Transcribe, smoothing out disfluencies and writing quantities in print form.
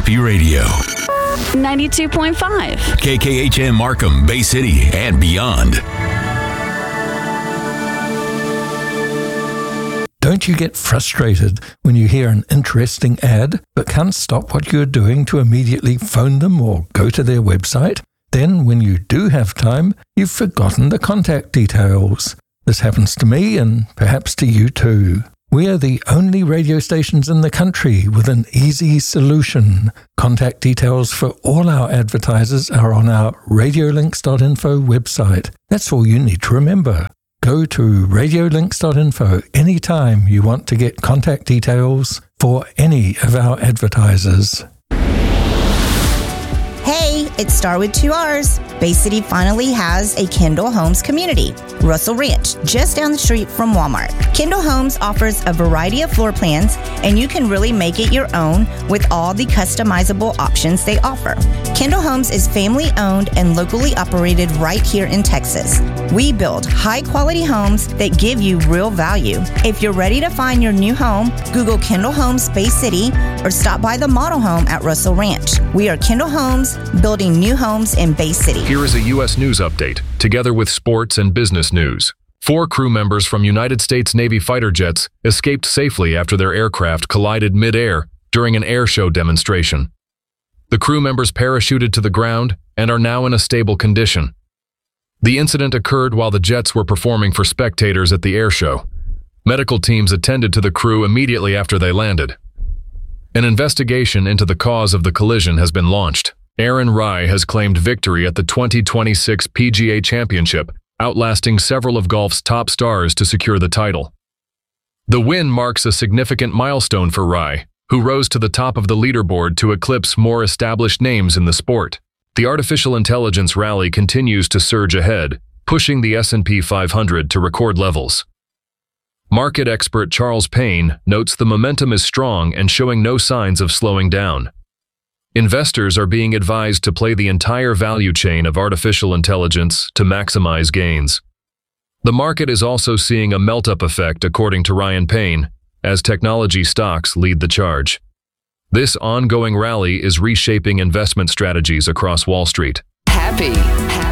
Happy Radio. 92.5. KKHM Markham, Bay City, and beyond. Don't you get frustrated when you hear an interesting ad but can't stop what you're doing to immediately phone them or go to their website? Then, when you do have time, you've forgotten the contact details. This happens to me and perhaps to you too. We are the only radio stations in the country with an easy solution. Contact details for all our advertisers are on our radiolinks.info website. That's all you need to remember. Go to radiolinks.info anytime you want to get contact details for any of our advertisers. Hey, it's Star with 2 R's. Bay City finally has a Kendall Homes community, Russell Ranch, just down the street from Walmart. Kendall Homes offers a variety of floor plans, and you can really make it your own with all the customizable options they offer. Kendall Homes is family-owned and locally operated right here in Texas. We build high-quality homes that give you real value. If you're ready to find your new home, Google Kendall Homes Bay City or stop by the model home at Russell Ranch. We are Kendall Homes, building new homes in Bay City. Here is a U.S. news update, together with sports and business news. 4 crew members from United States Navy fighter jets escaped safely after their aircraft collided mid-air during an air show demonstration. The crew members parachuted to the ground and are now in a stable condition. The incident occurred while the jets were performing for spectators at the air show. Medical teams attended to the crew immediately after they landed. An investigation into the cause of the collision has been launched. Aaron Rai has claimed victory at the 2026 PGA Championship, outlasting several of golf's top stars to secure the title. The win marks a significant milestone for Rai, who rose to the top of the leaderboard to eclipse more established names in the sport. The artificial intelligence rally continues to surge ahead, pushing the S&P 500 to record levels. Market expert Charles Payne notes the momentum is strong and showing no signs of slowing down. Investors are being advised to play the entire value chain of artificial intelligence to maximize gains. The market is also seeing a melt-up effect, according to Ryan Payne, as technology stocks lead the charge. This ongoing rally is reshaping investment strategies across Wall Street. Happy